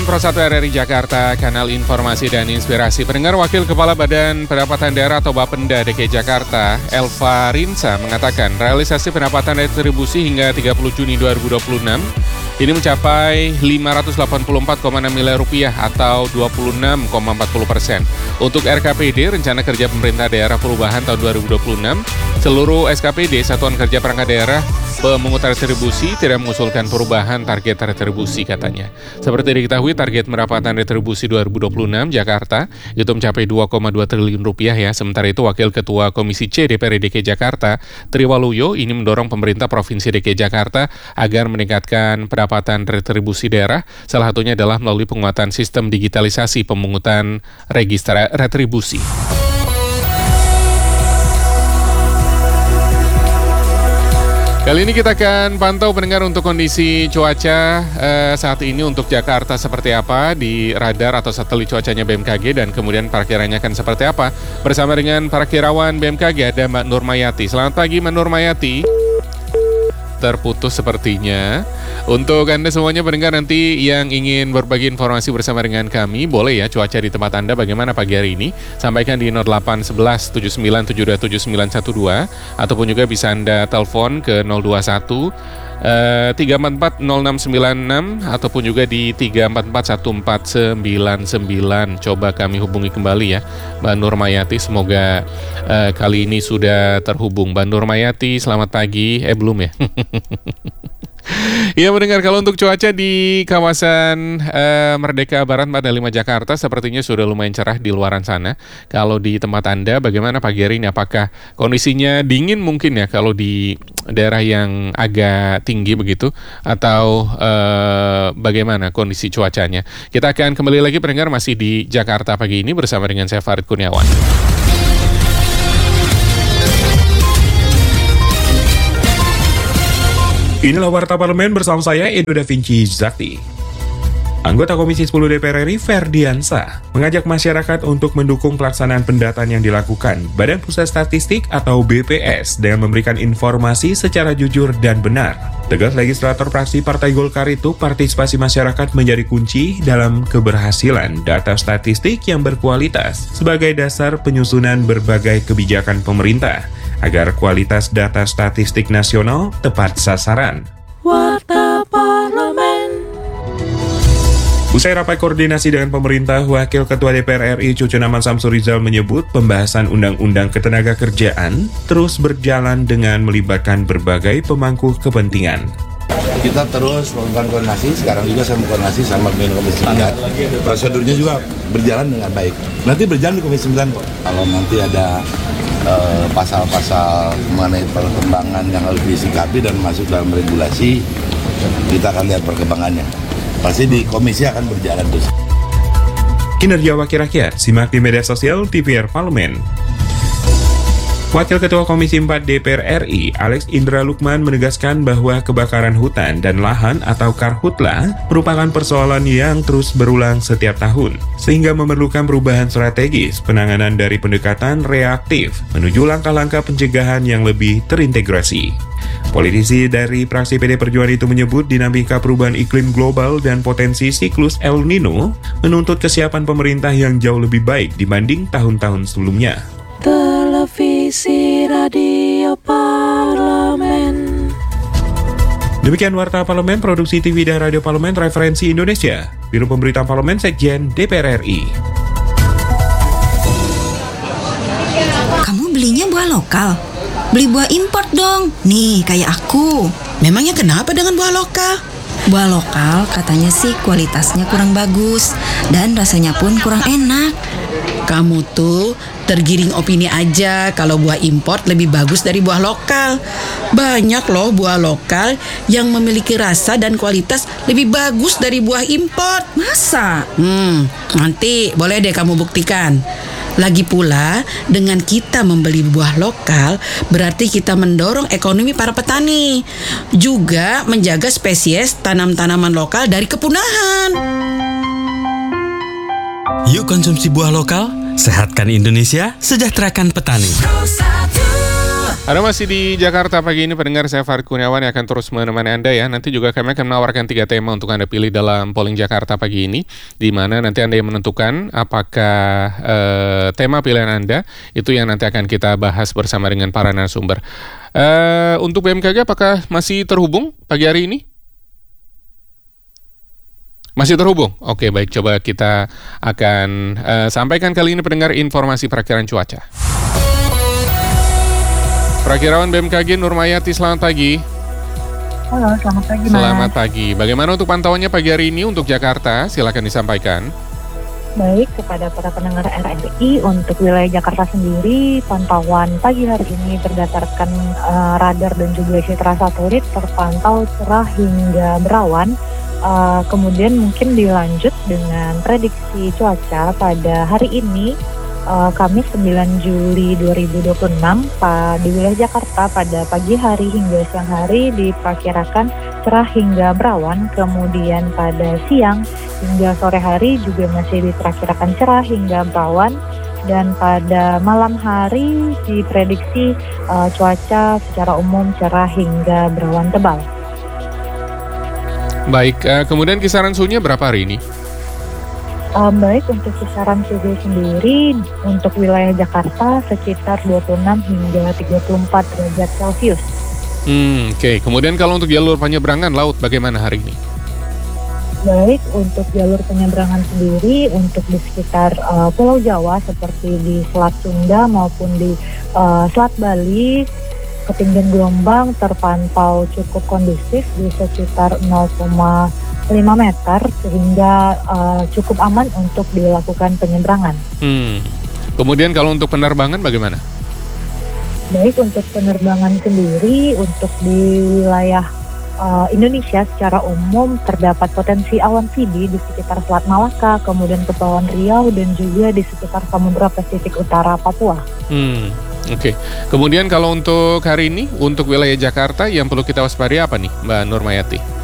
Pro 1 RRI Jakarta, kanal informasi dan inspirasi. Pendengar, Wakil Kepala Badan Pendapatan Daerah atau Bapenda DKI Jakarta, Elva Rinsa, mengatakan realisasi pendapatan retribusi hingga 30 Juni 2026 ini mencapai 584,6 miliar rupiah atau 26,40%. Untuk RKPD, Rencana Kerja Pemerintah Daerah Perubahan tahun 2026, seluruh SKPD, Satuan Kerja Perangkat Daerah, pemungutan retribusi tidak mengusulkan perubahan target retribusi, katanya. Seperti diketahui, target pendapatan retribusi 2026 Jakarta itu mencapai 2,2 triliun rupiah ya. Sementara itu, Wakil Ketua Komisi C DPRD DKI Jakarta, Triwaluyo, ini mendorong pemerintah Provinsi DKI Jakarta agar meningkatkan pendapatan retribusi daerah. Salah satunya adalah melalui penguatan sistem digitalisasi pemungutan register retribusi. Kali ini kita akan pantau, pendengar, untuk kondisi cuaca saat ini untuk Jakarta seperti apa di radar atau satelit cuacanya BMKG, dan kemudian perakiranya akan seperti apa. Bersama dengan parakirawan BMKG ada Mbak Nurmayati. Selamat pagi Mbak Nurmayati. Terputus sepertinya. Untuk Anda semuanya pendengar nanti yang ingin berbagi informasi bersama dengan kami, boleh ya, cuaca di tempat Anda bagaimana pagi hari ini. Sampaikan di 0811 79727912 ataupun juga bisa Anda telepon ke 021 344 0696 ataupun juga di 344 1499. Coba kami hubungi kembali ya Mbak Nurmayati. Semoga kali ini sudah terhubung. Mbak Nurmayati, selamat pagi. Belum ya? Ya, mendengar, kalau untuk cuaca di kawasan Merdeka Barat 45 Jakarta sepertinya sudah lumayan cerah di luaran sana. Kalau di tempat Anda bagaimana pagi hari ini? Apakah kondisinya dingin mungkin ya kalau di daerah yang agak tinggi begitu, atau bagaimana kondisi cuacanya? Kita akan kembali lagi pendengar, masih di Jakarta pagi ini bersama dengan saya Farid Kurniawan. Inilah Warta Parlemen bersama saya, Edo Da Vinci Zakti. Anggota Komisi 10 DPR RI, Ferdiansa, mengajak masyarakat untuk mendukung pelaksanaan pendataan yang dilakukan Badan Pusat Statistik atau BPS dengan memberikan informasi secara jujur dan benar. Tegas legislator fraksi Partai Golkar itu, partisipasi masyarakat menjadi kunci dalam keberhasilan data statistik yang berkualitas sebagai dasar penyusunan berbagai kebijakan pemerintah, agar kualitas data statistik nasional tepat sasaran. Warta Parlemen. Usai rapat koordinasi dengan pemerintah, Wakil Ketua DPR RI Cucunaman Samsurizal menyebut pembahasan Undang-Undang Ketenagakerjaan terus berjalan dengan melibatkan berbagai pemangku kepentingan. Kita terus melakukan koordinasi, sekarang juga saya koordinasi sama Komisi 9. Prosedurnya juga berjalan dengan baik. Nanti berjalan di Komisi 9 kok. Kalau nanti ada pasal-pasal mengenai perkembangan yang harus disikapi dan masuk dalam regulasi, kita akan lihat perkembangannya. Pasti di komisi akan berjalan terus. Kinerja Wakil Rakyat, simak di media sosial TVR Parlemen. Wakil Ketua Komisi 4 DPR RI, Alex Indra Lukman, menegaskan bahwa kebakaran hutan dan lahan atau karhutla merupakan persoalan yang terus berulang setiap tahun, sehingga memerlukan perubahan strategis penanganan dari pendekatan reaktif menuju langkah-langkah pencegahan yang lebih terintegrasi. Politisi dari fraksi PD Perjuangan itu menyebut dinamika perubahan iklim global dan potensi siklus El Nino menuntut kesiapan pemerintah yang jauh lebih baik dibanding tahun-tahun sebelumnya. Televisi Radio Parlemen. Demikian Warta Parlemen, produksi TV dan Radio Parlemen Referensi Indonesia, Biro Pemberitaan Parlemen Sekjen DPR RI. Kamu belinya buah lokal? Beli buah import dong. Nih, kayak aku. Memangnya kenapa dengan buah lokal? Buah lokal katanya sih kualitasnya kurang bagus dan rasanya pun kurang enak. Kamu tuh tergiring opini aja kalau buah import lebih bagus dari buah lokal. Banyak loh buah lokal yang memiliki rasa dan kualitas lebih bagus dari buah import. Masa? Nanti boleh deh kamu buktikan. Lagi pula, dengan kita membeli buah lokal, berarti kita mendorong ekonomi para petani. Juga menjaga spesies tanam-tanaman lokal dari kepunahan. Yuk konsumsi buah lokal, sehatkan Indonesia, sejahterakan petani. Anda masih di Jakarta pagi ini, pendengar. Saya Farid Kurniawan yang akan terus menemani Anda ya. Nanti juga kami akan menawarkan 3 tema untuk Anda pilih dalam polling Jakarta pagi ini, di mana nanti Anda yang menentukan apakah tema pilihan Anda itu yang nanti akan kita bahas bersama dengan para narasumber. Untuk BMKG apakah masih terhubung pagi hari ini? Masih terhubung? Oke, baik. Coba kita akan sampaikan kali ini, pendengar, informasi perakiraan cuaca. Perakirawan BMKG Nurmayati, selamat pagi. Halo, selamat pagi, Mas. Selamat pagi. Bagaimana untuk pantauannya pagi hari ini untuk Jakarta? Silakan disampaikan. Baik, kepada para pendengar RRI, untuk wilayah Jakarta sendiri, pantauan pagi hari ini berdasarkan radar dan juga citra satelit terpantau cerah hingga berawan. Kemudian mungkin dilanjut dengan prediksi cuaca pada hari ini, Kamis 9 Juli 2026, di wilayah Jakarta pada pagi hari hingga siang hari diperkirakan cerah hingga berawan, kemudian pada siang hingga sore hari juga masih diperkirakan cerah hingga berawan, dan pada malam hari diprediksi cuaca secara umum cerah hingga berawan tebal. Baik, kemudian kisaran suhunya berapa hari ini? Baik, untuk kisaran suhu sendiri untuk wilayah Jakarta sekitar 26 hingga 34 derajat Celcius. Oke. Kemudian kalau untuk jalur penyeberangan laut bagaimana hari ini? Baik, untuk jalur penyeberangan sendiri untuk di sekitar Pulau Jawa seperti di Selat Sunda maupun di Selat Bali, ketinggian gelombang terpantau cukup kondusif di sekitar 0,5 meter sehingga cukup aman untuk dilakukan penyeberangan. Kemudian kalau untuk penerbangan bagaimana? Baik, untuk penerbangan sendiri untuk di wilayah Indonesia secara umum terdapat potensi awan sidih di sekitar Selat Malaka, kemudian Kepulauan Riau, dan juga di sekitar Samudra Pasifik Utara Papua. Oke. Kemudian kalau untuk hari ini, untuk wilayah Jakarta yang perlu kita waspadai apa nih, Mbak Nurmayati?